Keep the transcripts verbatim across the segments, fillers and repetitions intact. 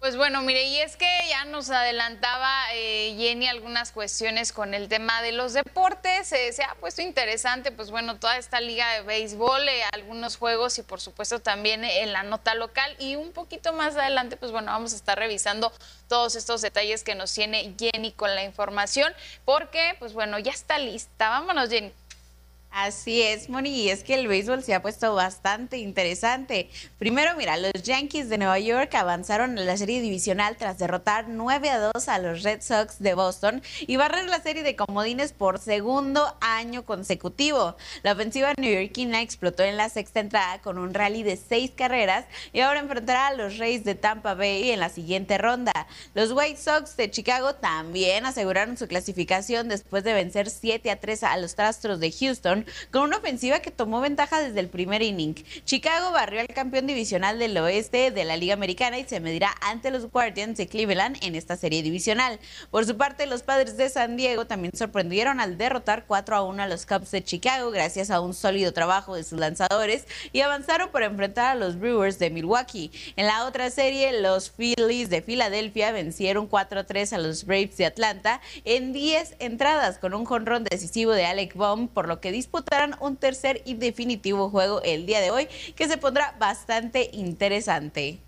Pues bueno, mire, y es que ya nos adelantaba eh, Jenny algunas cuestiones con el tema de los deportes. Eh, se ha puesto interesante, pues bueno, toda esta liga de béisbol, eh, algunos juegos y por supuesto también eh, en la nota local. Y un poquito más adelante, pues bueno, vamos a estar revisando todos estos detalles que nos tiene Jenny con la información, porque pues bueno, ya está lista. Vámonos, Jenny. Así es, Moni, y es que el béisbol se ha puesto bastante interesante. Primero, mira, los Yankees de Nueva York avanzaron en la serie divisional tras derrotar nueve a dos a los Red Sox de Boston y barrer la serie de comodines por segundo año consecutivo. La ofensiva neoyorquina explotó en la sexta entrada con un rally de seis carreras y ahora enfrentará a los Rays de Tampa Bay en la siguiente ronda. Los White Sox de Chicago también aseguraron su clasificación después de vencer siete a tres a los Astros de Houston con una ofensiva que tomó ventaja desde el primer inning. Chicago barrió al campeón divisional del oeste de la Liga Americana y se medirá ante los Guardians de Cleveland en esta serie divisional. Por su parte, los Padres de San Diego también sorprendieron al derrotar cuatro a uno a los Cubs de Chicago gracias a un sólido trabajo de sus lanzadores y avanzaron por enfrentar a los Brewers de Milwaukee. En la otra serie, los Phillies de Filadelfia vencieron cuatro a tres a los Braves de Atlanta en diez entradas con un jonrón decisivo de Alec Bohm, por lo que disputarán un tercer y definitivo juego el día de hoy que se pondrá bastante interesante.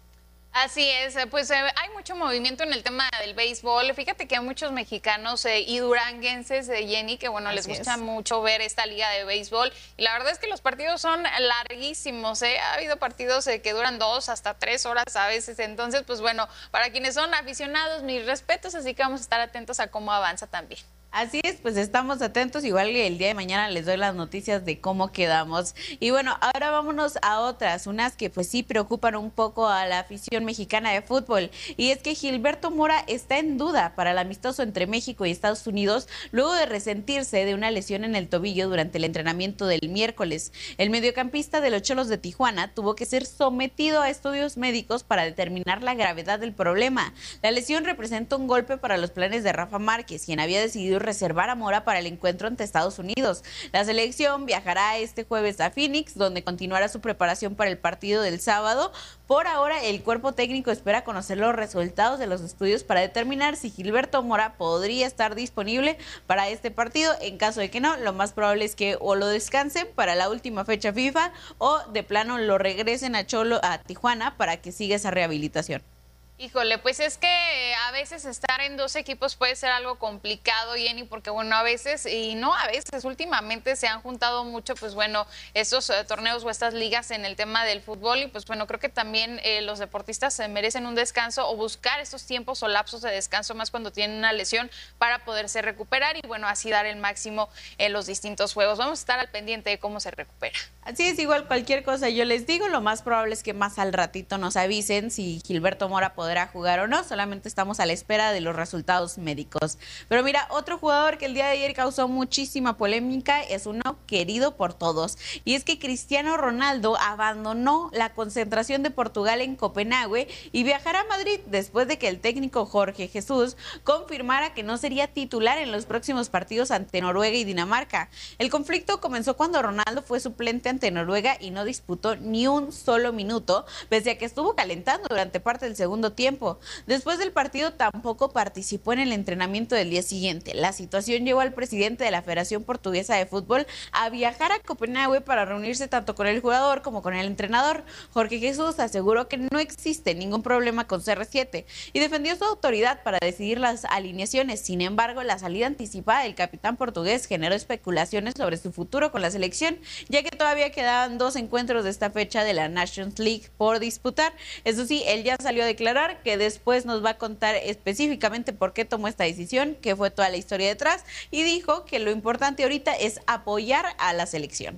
Así es, pues eh, hay mucho movimiento en el tema del béisbol. Fíjate que hay muchos mexicanos eh, y duranguenses de Jenny que bueno, Así les gusta es. mucho ver esta liga de béisbol y la verdad es que los partidos son larguísimos, ¿eh? Ha habido partidos eh, que duran dos hasta tres horas a veces, entonces pues bueno, para quienes son aficionados, mis respetos, así que vamos a estar atentos a cómo avanza también. Así es, pues estamos atentos, igual que el día de mañana les doy las noticias de cómo quedamos. Y bueno, ahora vámonos a otras, unas que pues sí preocupan un poco a la afición mexicana de fútbol. Y es que Gilberto Mora está en duda para el amistoso entre México y Estados Unidos, luego de resentirse de una lesión en el tobillo durante el entrenamiento del miércoles. El mediocampista de los Cholos de Tijuana tuvo que ser sometido a estudios médicos para determinar la gravedad del problema. La lesión representa un golpe para los planes de Rafa Márquez, quien había decidido reservar a Mora para el encuentro ante Estados Unidos. La selección viajará este jueves a Phoenix, donde continuará su preparación para el partido del sábado. Por ahora, el cuerpo técnico espera conocer los resultados de los estudios para determinar si Gilberto Mora podría estar disponible para este partido. En caso de que no, lo más probable es que o lo descansen para la última fecha FIFA o de plano lo regresen a Cholo, a Tijuana, para que siga esa rehabilitación. Híjole, pues es que a veces estar en dos equipos puede ser algo complicado, Jenny, porque bueno, a veces, y no a veces, últimamente se han juntado mucho, pues bueno, estos eh, torneos o estas ligas en el tema del fútbol y pues bueno, creo que también eh, los deportistas se merecen un descanso o buscar estos tiempos o lapsos de descanso más cuando tienen una lesión para poderse recuperar y bueno, así dar el máximo en los distintos juegos. Vamos a estar al pendiente de cómo se recupera. Así es, igual cualquier cosa yo les digo, lo más probable es que más al ratito nos avisen si Gilberto Mora podrá jugar o no, solamente estamos a la espera de los resultados médicos. Pero mira, otro jugador que el día de ayer causó muchísima polémica es uno querido por todos, y es que Cristiano Ronaldo abandonó la concentración de Portugal en Copenhague y viajará a Madrid después de que el técnico Jorge Jesús confirmara que no sería titular en los próximos partidos ante Noruega y Dinamarca. El conflicto comenzó cuando Ronaldo fue suplente ante Noruega y no disputó ni un solo minuto, pese a que estuvo calentando durante parte del segundo tiempo. Después del partido tampoco participó en el entrenamiento del día siguiente. La situación llevó al presidente de la Federación Portuguesa de Fútbol a viajar a Copenhague para reunirse tanto con el jugador como con el entrenador. Jorge Jesús aseguró que no existe ningún problema con C R siete y defendió su autoridad para decidir las alineaciones. Sin embargo, la salida anticipada del capitán portugués generó especulaciones sobre su futuro con la selección, ya que todavía quedaban dos encuentros de esta fecha de la Nations League por disputar. Eso sí, él ya salió a declarar que después nos va a contar específicamente por qué tomó esta decisión, qué fue toda la historia detrás, y dijo que lo importante ahorita es apoyar a la selección.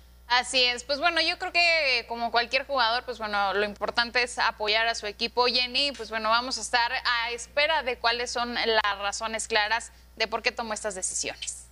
Así es, pues bueno, yo creo que como cualquier jugador, pues bueno, lo importante es apoyar a su equipo, Jenny, pues bueno, vamos a estar a espera de cuáles son las razones claras de por qué tomó estas decisiones.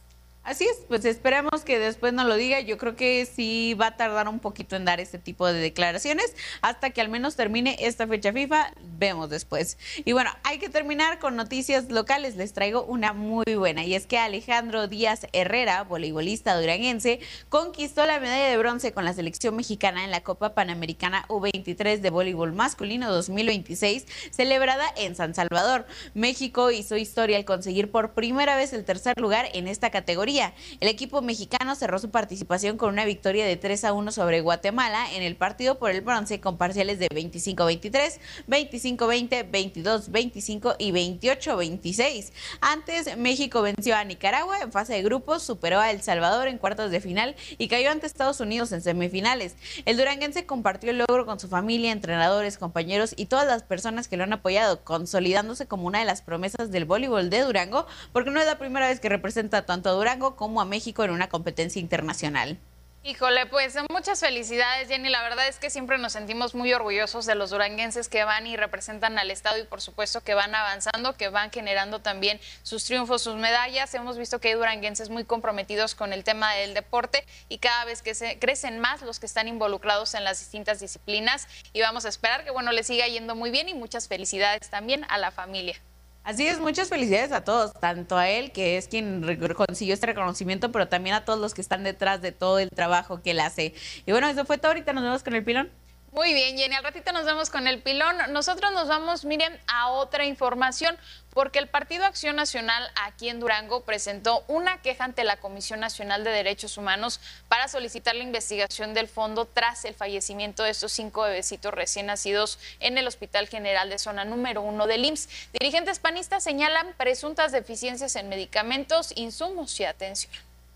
Así es, pues esperemos que después no lo diga. Yo creo que sí va a tardar un poquito en dar este tipo de declaraciones hasta que al menos termine esta fecha FIFA. Vemos después. Y bueno, hay que terminar con noticias locales. Les traigo una muy buena y es que Alejandro Díaz Herrera, voleibolista duranguense, conquistó la medalla de bronce con la selección mexicana en la Copa Panamericana U veintitrés de voleibol masculino dos mil veintiséis, celebrada en San Salvador. México hizo historia al conseguir por primera vez el tercer lugar en esta categoría. El equipo mexicano cerró su participación con una victoria de tres a uno sobre Guatemala en el partido por el bronce con parciales de veinticinco a veintitrés, veinticinco a veinte, veintidós a veinticinco y veintiocho a veintiséis. Antes, México venció a Nicaragua en fase de grupos, superó a El Salvador en cuartos de final y cayó ante Estados Unidos en semifinales. El duranguense compartió el logro con su familia, entrenadores, compañeros y todas las personas que lo han apoyado, consolidándose como una de las promesas del voleibol de Durango, porque no es la primera vez que representa tanto a Durango como a México en una competencia internacional. Híjole, pues muchas felicidades, Jenny. La verdad es que siempre nos sentimos muy orgullosos de los duranguenses que van y representan al estado y por supuesto que van avanzando, que van generando también sus triunfos, sus medallas. Hemos visto que hay duranguenses muy comprometidos con el tema del deporte y cada vez que se crecen más los que están involucrados en las distintas disciplinas y vamos a esperar que bueno les siga yendo muy bien y muchas felicidades también a la familia. Así es, muchas felicidades a todos, tanto a él, que es quien consiguió este reconocimiento, pero también a todos los que están detrás de todo el trabajo que él hace. Y bueno, eso fue todo, ahorita nos vemos con el pilón. Muy bien, Jenny, al ratito nos vemos con el pilón. Nosotros nos vamos, miren, a otra información, porque el Partido Acción Nacional aquí en Durango presentó una queja ante la Comisión Nacional de Derechos Humanos para solicitar la investigación del fondo tras el fallecimiento de estos cinco bebecitos recién nacidos en el Hospital General de Zona número uno del I M S S. Dirigentes panistas señalan presuntas deficiencias en medicamentos, insumos y atención.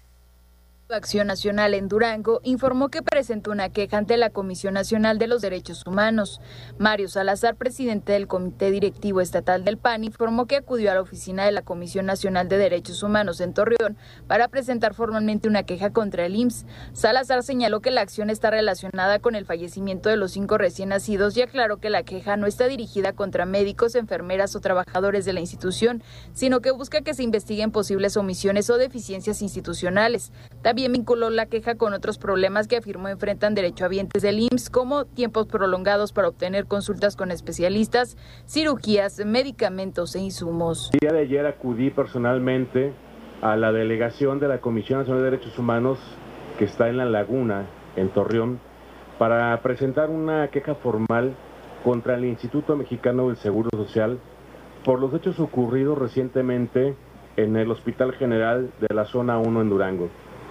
Acción Nacional en Durango informó que presentó una queja ante la Comisión Nacional de los Derechos Humanos. Mario Salazar, presidente del Comité Directivo Estatal del P A N, informó que acudió a la oficina de la Comisión Nacional de Derechos Humanos en Torreón para presentar formalmente una queja contra el I M S S. Salazar señaló que la acción está relacionada con el fallecimiento de los cinco recién nacidos y aclaró que la queja no está dirigida contra médicos, enfermeras o trabajadores de la institución, sino que busca que se investiguen posibles omisiones o deficiencias institucionales. También También vinculó la queja con otros problemas que afirmó enfrentan derechohabientes del I M S S, como tiempos prolongados para obtener consultas con especialistas, cirugías, medicamentos e insumos. El día de ayer acudí personalmente a la delegación de la Comisión Nacional de Derechos Humanos que está en La Laguna, en Torreón, para presentar una queja formal contra el Instituto Mexicano del Seguro Social por los hechos ocurridos recientemente en el Hospital General de la Zona uno en Durango.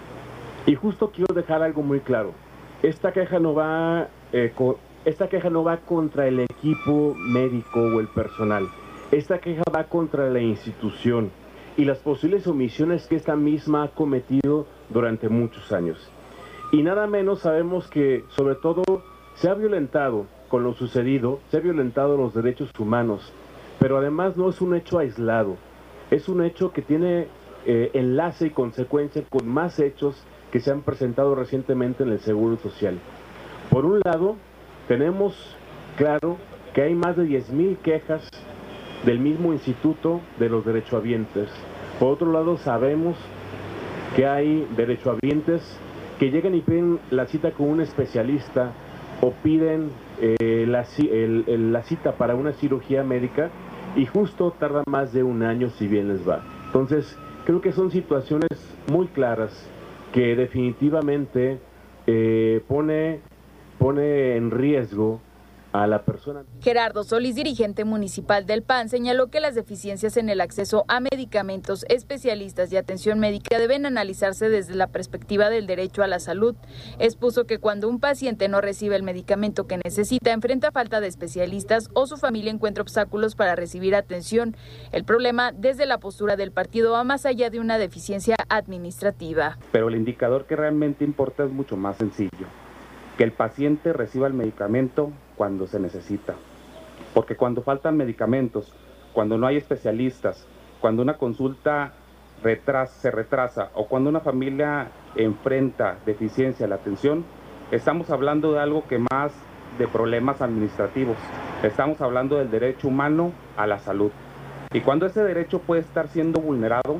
Y justo quiero dejar algo muy claro. Esta queja no va, eh, co esta queja no va contra el equipo médico o el personal. Esta queja va contra la institución y las posibles omisiones que esta misma ha cometido durante muchos años. Y nada menos sabemos que, sobre todo, se ha violentado con lo sucedido, se ha violentado los derechos humanos, pero además no es un hecho aislado. Es un hecho que tiene eh, enlace y consecuencia con más hechos que se han presentado recientemente en el Seguro Social. Por un lado, tenemos claro que hay más de diez mil quejas del mismo Instituto de los Derechohabientes. Por otro lado, sabemos que hay derechohabientes que llegan y piden la cita con un especialista o piden eh, la, el, el, la cita para una cirugía médica y justo tarda más de un año si bien les va. Entonces, creo que son situaciones muy claras que definitivamente eh, pone, pone en riesgo a la persona. Gerardo Solís, dirigente municipal del P A N, señaló que las deficiencias en el acceso a medicamentos, especialistas y atención médica deben analizarse desde la perspectiva del derecho a la salud. Expuso que cuando un paciente no recibe el medicamento que necesita, enfrenta falta de especialistas o su familia encuentra obstáculos para recibir atención. El problema, desde la postura del partido, va más allá de una deficiencia administrativa. Pero el indicador que realmente importa es mucho más sencillo: que el paciente reciba el medicamento cuando se necesita. Porque cuando faltan medicamentos, cuando no hay especialistas, cuando una consulta retrasa, se retrasa o cuando una familia enfrenta deficiencia en la atención, estamos hablando de algo que más de problemas administrativos. Estamos hablando del derecho humano a la salud. Y cuando ese derecho puede estar siendo vulnerado,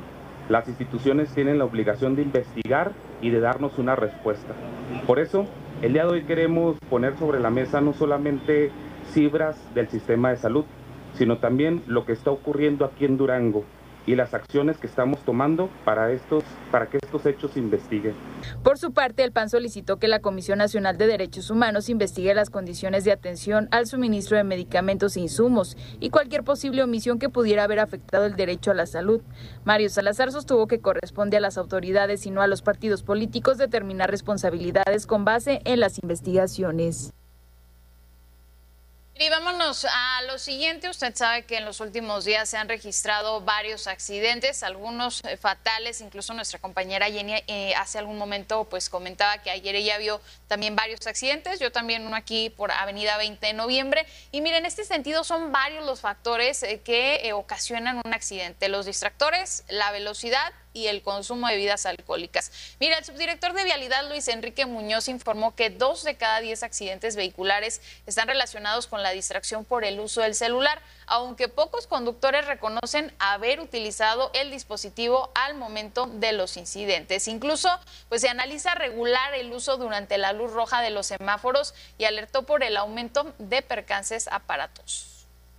Las instituciones tienen la obligación de investigar y de darnos una respuesta. Por eso, el día de hoy queremos poner sobre la mesa no solamente cifras del sistema de salud, sino también lo que está ocurriendo aquí en Durango y las acciones que estamos tomando para estos, para que estos hechos se investiguen. Por su parte, el P A N solicitó que la Comisión Nacional de Derechos Humanos investigue las condiciones de atención al suministro de medicamentos e insumos y cualquier posible omisión que pudiera haber afectado el derecho a la salud. Mario Salazar sostuvo que corresponde a las autoridades y no a los partidos políticos determinar responsabilidades con base en las investigaciones. Y vámonos a lo siguiente. Usted sabe que en los últimos días se han registrado varios accidentes, algunos eh, fatales. Incluso nuestra compañera Jenny eh, hace algún momento pues comentaba que ayer ella vio también varios accidentes. Yo también uno aquí por Avenida veinte de noviembre. Y miren, en este sentido son varios los factores eh, que eh, ocasionan un accidente. Los distractores, la velocidad y el consumo de bebidas alcohólicas. Mira, el subdirector de Vialidad, Luis Enrique Muñoz, informó que dos de cada diez accidentes vehiculares están relacionados con la distracción por el uso del celular, aunque pocos conductores reconocen haber utilizado el dispositivo al momento de los incidentes. Incluso, pues se analiza regular el uso durante la luz roja de los semáforos y alertó por el aumento de percances aparatosos.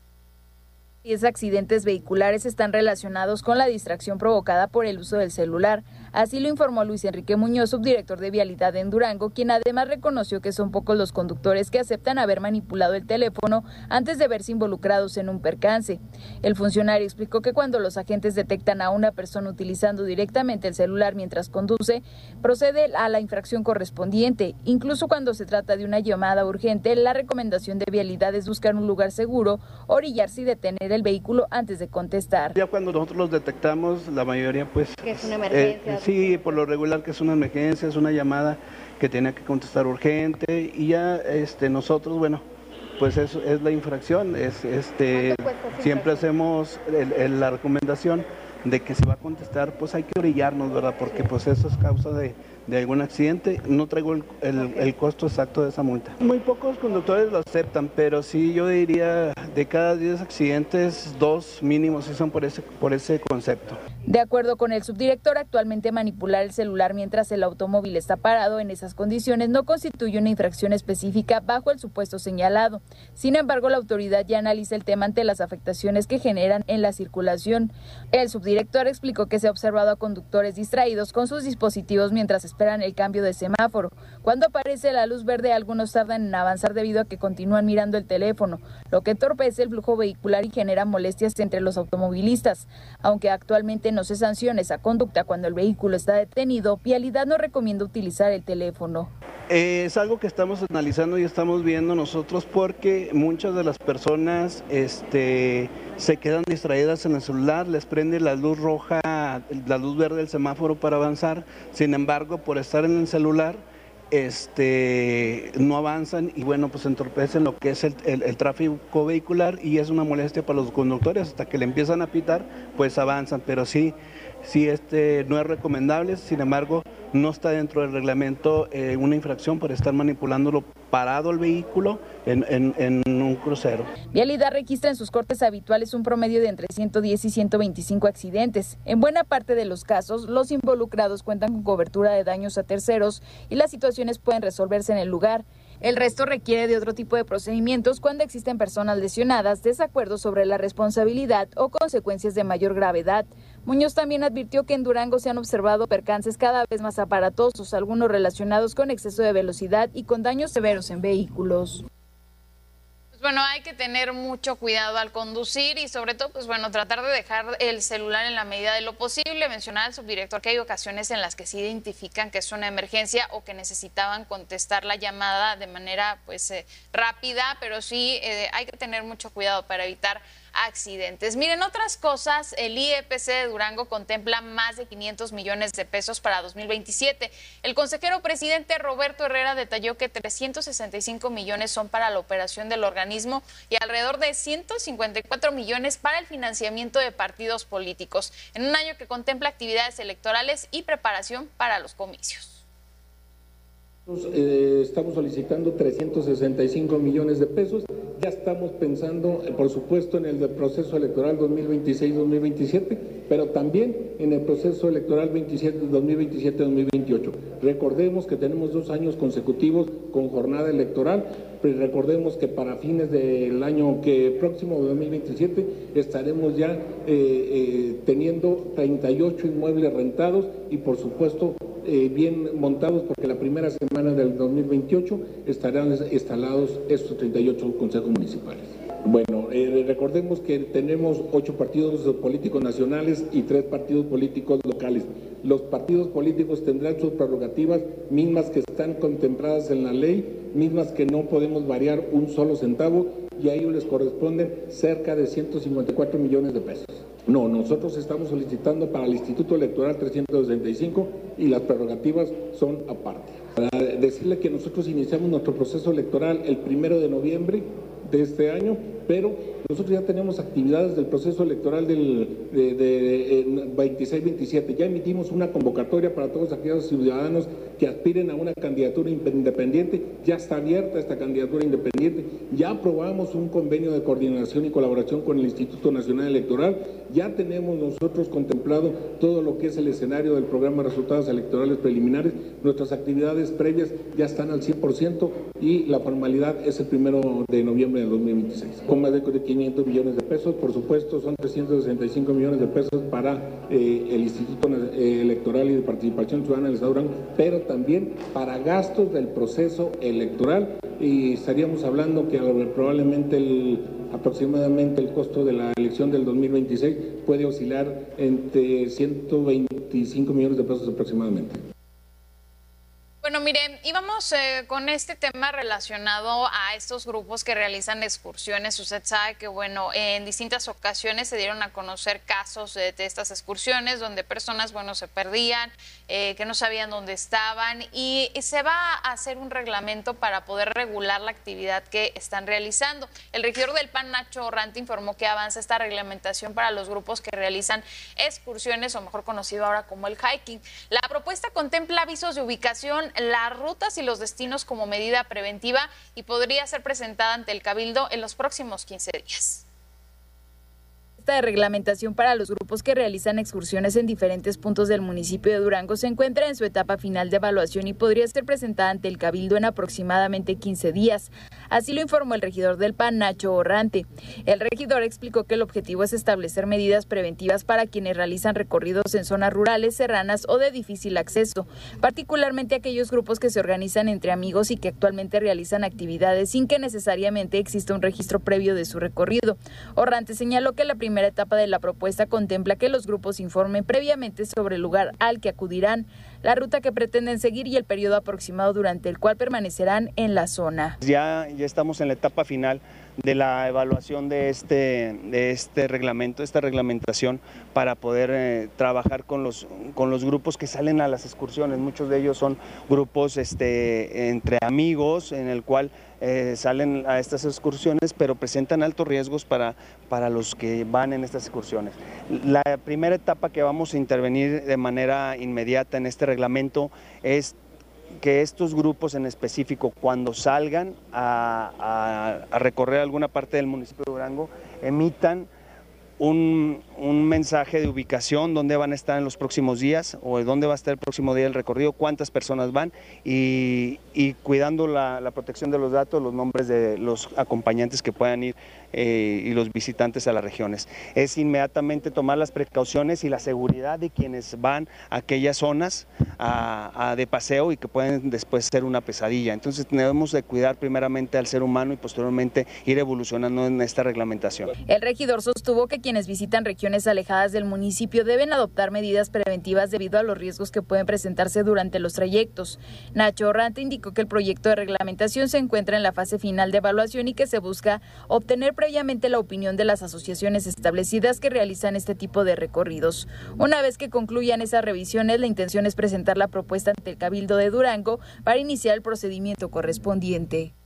diez accidentes vehiculares están relacionados con la distracción provocada por el uso del celular. Así lo informó Luis Enrique Muñoz, subdirector de Vialidad en Durango, quien además reconoció que son pocos los conductores que aceptan haber manipulado el teléfono antes de verse involucrados en un percance. El funcionario explicó que cuando los agentes detectan a una persona utilizando directamente el celular mientras conduce, procede a la infracción correspondiente. Incluso cuando se trata de una llamada urgente, la recomendación de Vialidad es buscar un lugar seguro, orillarse y detener el vehículo antes de contestar. Ya cuando nosotros los detectamos, la mayoría pues... Que es una emergencia. Eh, sí, por lo regular que es una emergencia, es una llamada que tiene que contestar urgente y ya este, nosotros, bueno, pues eso es la infracción. Es, este, siempre hacemos el, el, la recomendación de que si va a contestar, pues hay que orillarnos, ¿verdad? Porque pues eso es causa de, de algún accidente. No traigo el, el, el costo exacto de esa multa. Muy pocos conductores lo aceptan, pero sí yo diría de cada diez accidentes, dos mínimos sí son por ese, por ese concepto. De acuerdo con el subdirector, actualmente manipular el celular mientras el automóvil está parado en esas condiciones no constituye una infracción específica bajo el supuesto señalado. Sin embargo, la autoridad ya analiza el tema ante las afectaciones que generan en la circulación. El subdirector explicó que se ha observado a conductores distraídos con sus dispositivos mientras esperan el cambio de semáforo. Cuando aparece la luz verde, algunos tardan en avanzar debido a que continúan mirando el teléfono, lo que entorpece el flujo vehicular y genera molestias entre los automovilistas. Aunque actualmente no se sanciona esa conducta cuando el vehículo está detenido, Vialidad no recomienda utilizar el teléfono. Eh, es algo que estamos analizando y estamos viendo nosotros porque muchas de las personas este, se quedan distraídas en el celular, les prende la luz roja, la luz verde del semáforo para avanzar, sin embargo por estar en el celular este, no avanzan y bueno, pues entorpecen lo que es el, el, el tráfico vehicular y es una molestia para los conductores. Hasta que le empiezan a pitar, pues avanzan, pero sí, sí este, no es recomendable. Sin embargo, no está dentro del reglamento eh, una infracción por estar manipulándolo parado el vehículo en, en, en un crucero. Vialidad registra en sus cortes habituales un promedio de entre ciento diez y ciento veinticinco accidentes. En buena parte de los casos, los involucrados cuentan con cobertura de daños a terceros y las situaciones pueden resolverse en el lugar. El resto requiere de otro tipo de procedimientos cuando existen personas lesionadas, desacuerdos sobre la responsabilidad o consecuencias de mayor gravedad. Muñoz también advirtió que en Durango se han observado percances cada vez más aparatosos, algunos relacionados con exceso de velocidad y con daños severos en vehículos. Pues bueno, hay que tener mucho cuidado al conducir y sobre todo, pues bueno, tratar de dejar el celular en la medida de lo posible. Mencionaba el subdirector que hay ocasiones en las que sí identifican que es una emergencia o que necesitaban contestar la llamada de manera pues eh, rápida, pero sí eh, hay que tener mucho cuidado para evitar accidentes. Miren, otras cosas, el I E P C de Durango contempla más de quinientos millones de pesos para dos mil veintisiete. El consejero presidente Roberto Herrera detalló que trescientos sesenta y cinco millones son para la operación del organismo y alrededor de ciento cincuenta y cuatro millones para el financiamiento de partidos políticos, en un año que contempla actividades electorales y preparación para los comicios. Eh, estamos solicitando trescientos sesenta y cinco millones de pesos. Ya estamos pensando, eh, por supuesto, en el del proceso electoral dos mil veintiséis dos mil veintisiete, pero también en el proceso electoral dos mil veintisiete dos mil veintiocho. Recordemos que tenemos dos años consecutivos con jornada electoral. Pero recordemos que para fines del año que próximo, dos mil veintisiete, estaremos ya eh, eh, teniendo treinta y ocho inmuebles rentados y, por supuesto, eh, bien montados, porque la primera semana del dos mil veintiocho estarán instalados estos treinta y ocho consejos municipales. Bueno, eh, recordemos que tenemos ocho partidos políticos nacionales y tres partidos políticos locales. Los partidos políticos tendrán sus prerrogativas mismas que están contempladas en la ley, mismas que no podemos variar un solo centavo, y a ellos les corresponden cerca de ciento cincuenta y cuatro millones de pesos. No, nosotros estamos solicitando para el Instituto Electoral trescientos sesenta y cinco y las prerrogativas son aparte. Para decirle que nosotros iniciamos nuestro proceso electoral el primero de noviembre de este año, pero nosotros ya tenemos actividades del proceso electoral del de, de veintiséis veintisiete. Ya emitimos una convocatoria para todos aquellos ciudadanos que aspiren a una candidatura independiente. Ya está abierta esta candidatura independiente. Ya aprobamos un convenio de coordinación y colaboración con el Instituto Nacional Electoral. Ya tenemos nosotros contemplado todo lo que es el escenario del programa de resultados electorales preliminares. Nuestras actividades previas ya están al cien por ciento y la formalidad es el primero de noviembre del dos mil veintiséis. Con más de quinientos millones de pesos, por supuesto, son trescientos sesenta y cinco millones de pesos para eh, el Instituto Electoral y de Participación Ciudadana del Estado de Durango, pero también para gastos del proceso electoral, y estaríamos hablando que probablemente el, aproximadamente el costo de la elección del dos mil veintiséis puede oscilar entre ciento veinticinco millones de pesos aproximadamente. Bueno, miren, íbamos eh, con este tema relacionado a estos grupos que realizan excursiones. Usted sabe que, bueno, en distintas ocasiones se dieron a conocer casos de, de estas excursiones donde personas, bueno, se perdían, eh, que no sabían dónde estaban, y se va a hacer un reglamento para poder regular la actividad que están realizando. El regidor del P A N, Nacho Orrante, informó que avanza esta reglamentación para los grupos que realizan excursiones, o mejor conocido ahora como el hiking. La propuesta contempla avisos de ubicación, las rutas y los destinos como medida preventiva, y podría ser presentada ante el Cabildo en los próximos quince días. De reglamentación para los grupos que realizan excursiones en diferentes puntos del municipio de Durango se encuentra en su etapa final de evaluación y podría ser presentada ante el Cabildo en aproximadamente quince días. Así lo informó el regidor del P A N, Nacho Orrante. El regidor explicó que el objetivo es establecer medidas preventivas para quienes realizan recorridos en zonas rurales, serranas o de difícil acceso, particularmente aquellos grupos que se organizan entre amigos y que actualmente realizan actividades sin que necesariamente exista un registro previo de su recorrido. Orrante señaló que la primera etapa de la propuesta contempla que los grupos informen previamente sobre el lugar al que acudirán, la ruta que pretenden seguir y el periodo aproximado durante el cual permanecerán en la zona. Ya, ya estamos en la etapa final de la evaluación de este, de este reglamento, esta reglamentación, para poder eh, trabajar con los, con los grupos que salen a las excursiones. Muchos de ellos son grupos este, entre amigos, en el cual eh, salen a estas excursiones, pero presentan altos riesgos para, para los que van en estas excursiones. La primera etapa que vamos a intervenir de manera inmediata en este reglamento es que estos grupos en específico, cuando salgan a, a, a recorrer alguna parte del municipio de Durango, emitan un, un mensaje de ubicación, dónde van a estar en los próximos días o dónde va a estar el próximo día del recorrido, cuántas personas van, y, y cuidando la, la protección de los datos, los nombres de los acompañantes que puedan ir eh, y los visitantes a las regiones. Es inmediatamente tomar las precauciones y la seguridad de quienes van a aquellas zonas a, a de paseo y que pueden después ser una pesadilla. Entonces tenemos de cuidar primeramente al ser humano y posteriormente ir evolucionando en esta reglamentación. El regidor sostuvo que quienes visitan regiones alejadas del municipio deben adoptar medidas preventivas debido a los riesgos que pueden presentarse durante los trayectos. Nacho Orrante indicó que el proyecto de reglamentación se encuentra en la fase final de evaluación y que se busca obtener previamente la opinión de las asociaciones establecidas que realizan este tipo de recorridos. Una vez que concluyan esas revisiones, la intención es presentar la propuesta ante el Cabildo de Durango para iniciar el procedimiento correspondiente.